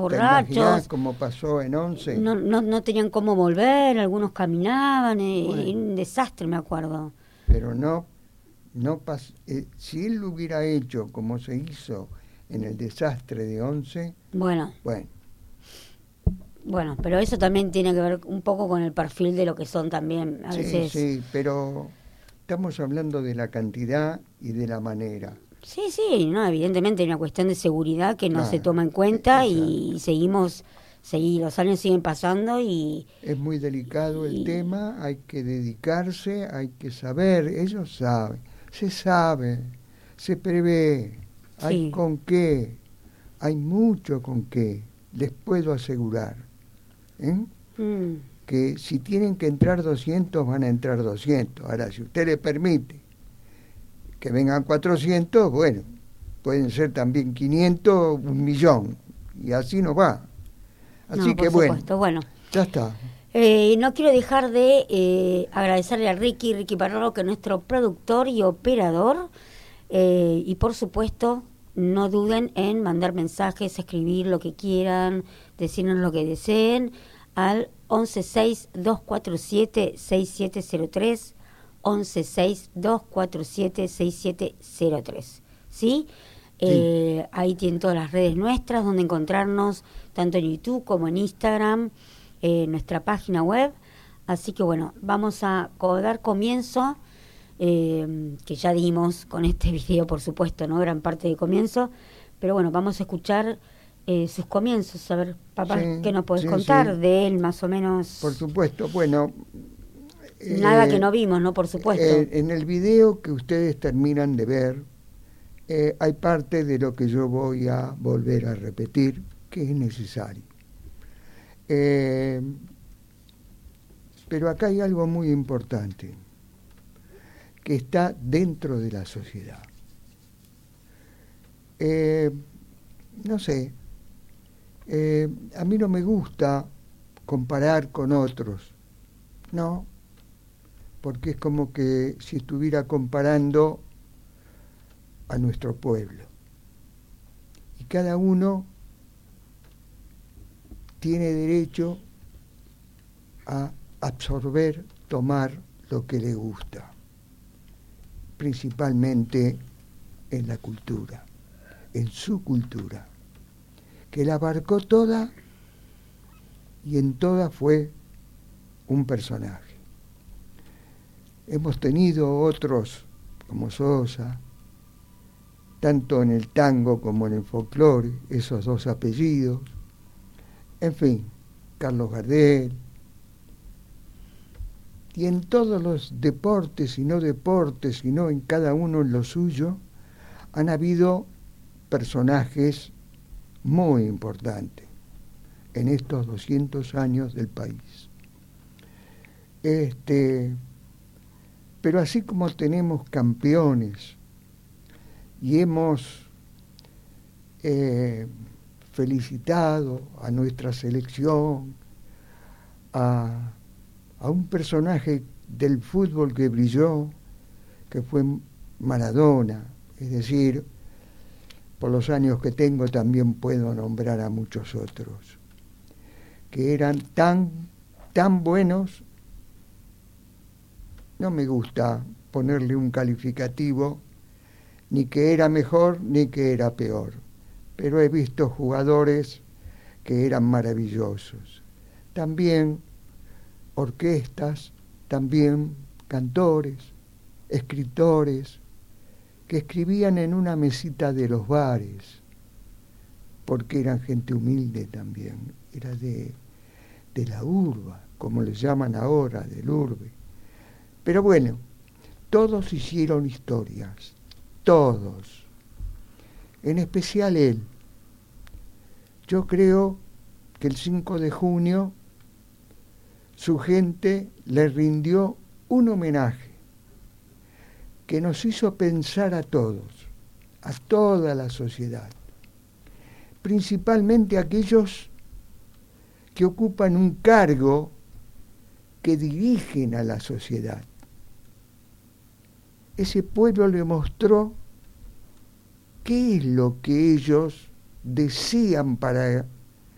borrachos. Como pasó en 11. No tenían cómo volver, algunos caminaban, Bueno. un desastre, me acuerdo. Pero si él lo hubiera hecho como se hizo en el desastre de 11, Bueno, bueno, pero eso también tiene que ver un poco con el perfil de lo que son también, a veces. Sí, pero estamos hablando de la cantidad y de la manera. Sí, no, evidentemente hay una cuestión de seguridad que no se Claro, toma en cuenta exacto. y los años siguen pasando y... Es muy delicado el tema, hay que dedicarse, hay que saber, ellos saben, se sabe, se prevé, hay Sí. con qué, hay mucho con qué, les puedo asegurar, ¿eh? Que si tienen que entrar 200, van a entrar 200. Ahora, si usted le permite que vengan 400, bueno, pueden ser también 500, 1.000.000, y así nos va. Así No, que por supuesto, bueno. ya está. No quiero dejar de agradecerle a Ricky Parralo, que es nuestro productor y operador, y por supuesto no duden en mandar mensajes, escribir lo que quieran, decirnos lo que deseen al 116-247-6703, 116-247-6703, ¿sí? Sí. Ahí tienen todas las redes nuestras donde encontrarnos, tanto en YouTube como en Instagram, nuestra página web. Así que bueno, vamos a dar comienzo, que ya dimos con este video, por supuesto, no gran parte de comienzo, pero bueno, vamos a escuchar sus comienzos. A ver, papá, Sí, ¿qué nos podés sí, contar sí. de él más o menos? Por supuesto, bueno. Nada que no vimos, ¿no? Por supuesto. En el video que ustedes terminan de ver, hay parte de lo que yo voy a volver a repetir, que es necesario. Pero acá hay algo muy importante, que está dentro de la sociedad. No sé, a mí no me gusta comparar con otros, ¿no? Porque es como que si estuviera comparando a nuestro pueblo. Y cada uno tiene derecho a absorber, tomar lo que le gusta, principalmente en la cultura, en su cultura, que la abarcó toda y en toda fue un personaje. Hemos tenido otros como Sosa, tanto en el tango como en el folclore, esos dos apellidos, en fin, Carlos Gardel, y en todos los deportes y no deportes, sino en cada uno en lo suyo, han habido personajes muy importantes en estos 200 años del país. Pero así como tenemos campeones y hemos felicitado a nuestra selección, a un personaje del fútbol que brilló, que fue Maradona, es decir, por los años que tengo también puedo nombrar a muchos otros, que eran tan buenos. No me gusta ponerle un calificativo, ni que era mejor ni que era peor, pero he visto jugadores que eran maravillosos. También orquestas, también cantores, escritores, que escribían en una mesita de los bares, porque eran gente humilde también, era de la urba, como les llaman ahora, del urbe. Pero bueno, todos hicieron historias, todos, en especial él. Yo creo que el 5 de junio su gente le rindió un homenaje que nos hizo pensar a todos, a toda la sociedad, principalmente a aquellos que ocupan un cargo que dirigen a la sociedad. Ese pueblo le mostró qué es lo que ellos desean para